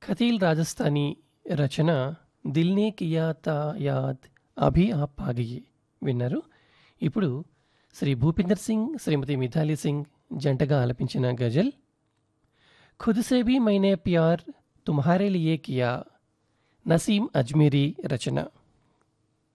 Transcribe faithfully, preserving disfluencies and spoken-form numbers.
ఖతీల్ రాజస్థానీ రచన దిల్నే Kia తా యాద్ అభి ఆప్ పాగియే విన్నారు. ఇప్పుడు శ్రీ భూపిందర్ సింగ్, శ్రీమతి మిథాలీ సింగ్ జంటగా ఆలపించిన గజల్ ఖుద్ సే భీ మైనే ప్యార్ తుమ్హారే లియే కియా, నసీం అజ్మీరీ రచన.